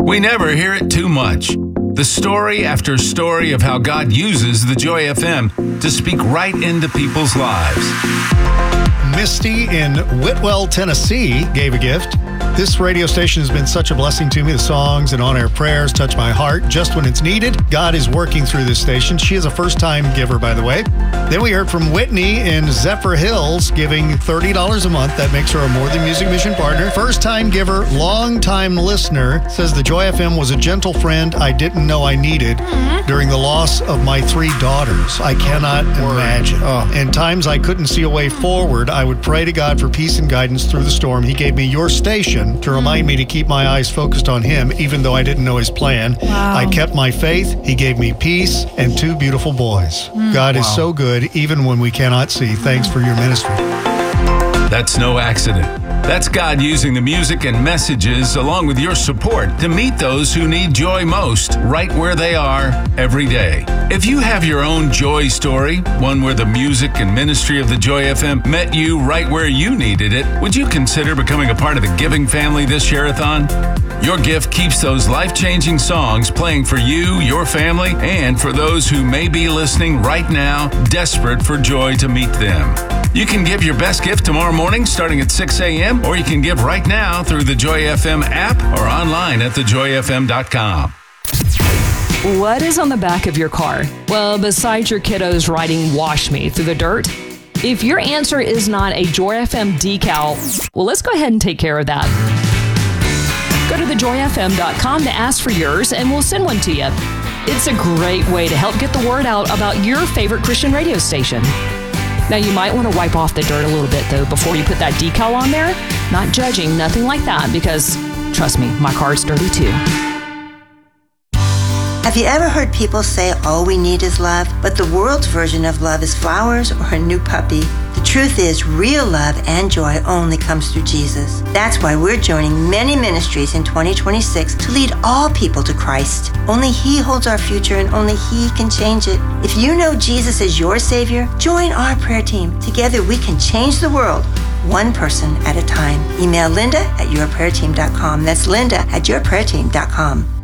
We never hear it too much. The story after story of how God uses the Joy FM to speak right into people's lives. Misty in Whitwell, Tennessee gave a gift. This radio station has been such a blessing to me. The songs and on-air prayers touch my heart just when it's needed. God is working through this station. She is a first-time giver, by the way. Then we heard from Whitney in Zephyr Hills giving $30 a month. That makes her a More Than Music Mission partner. First-time giver, long-time listener, says the Joy FM was a gentle friend I didn't know I needed during the loss of my 3 daughters. I cannot imagine. In times I couldn't see a way forward, I would pray to God for peace and guidance through the storm. He gave me your station to remind me to keep my eyes focused on Him, even though I didn't know His plan. Wow. I kept my faith. He gave me peace and 2 beautiful boys. God is so good, even when we cannot see. Thanks for your ministry. That's no accident. That's God using the music and messages along with your support to meet those who need joy most right where they are every day. If you have your own joy story, one where the music and ministry of the Joy FM met you right where you needed it, would you consider becoming a part of the giving family this Share-a-thon? Your gift keeps those life-changing songs playing for you, your family, and for those who may be listening right now, desperate for joy to meet them. You can give your best gift tomorrow morning starting at 6 a.m., or you can give right now through the Joy FM app or online at thejoyfm.com. What is on the back of your car? Well, besides your kiddos writing "Wash Me" through the dirt, if your answer is not a Joy FM decal, well, let's go ahead and take care of that. Go to thejoyfm.com to ask for yours, and we'll send one to you. It's a great way to help get the word out about your favorite Christian radio station. Now, you might want to wipe off the dirt a little bit, though, before you put that decal on there. Not judging, nothing like that, because, trust me, my car's dirty, too. Have you ever heard people say all we need is love, but the world's version of love is flowers or a new puppy? The truth is, real love and joy only comes through Jesus. That's why we're joining many ministries in 2026 to lead all people to Christ. Only He holds our future and only He can change it. If you know Jesus is your Savior, join our prayer team. Together we can change the world, one person at a time. Email Linda@yourprayerteam.com. That's Linda@yourprayerteam.com.